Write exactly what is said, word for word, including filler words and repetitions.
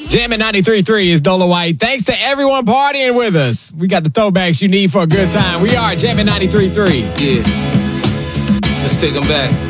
Jammin' ninety-three point three is Dola White. Thanks to everyone partying with us. We got the throwbacks you need for a good time. We are Jammin' ninety-three point three. Yeah. Let's take them back.